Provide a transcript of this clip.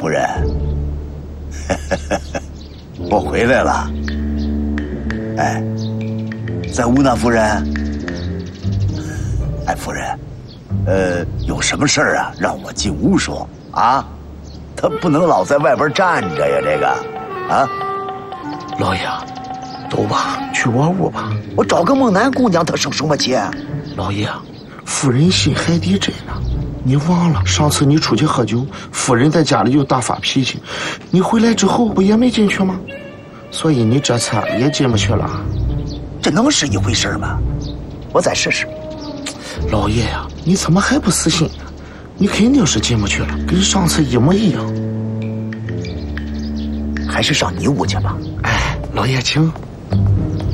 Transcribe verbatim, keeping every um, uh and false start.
夫人，我回来了。哎，在屋呢，夫人。哎，夫人，呃，有什么事儿啊？让我进屋说啊。他不能老在外边站着呀，这个，啊。 老爷，走吧，去我屋吧。 我找个猛男姑娘，她生什么气？ 老爷，夫人心海底针呢。你忘了上次你出去喝酒，夫人在家里就大发脾气，你回来之后不也没进去吗？所以你这次也进不去了。 这能是一回事吗？我再试试。 老爷呀、啊，你怎么还不死心呢？你肯定是进不去了，跟上次一模一样。 还是上你屋去吧。 哎，老爷请。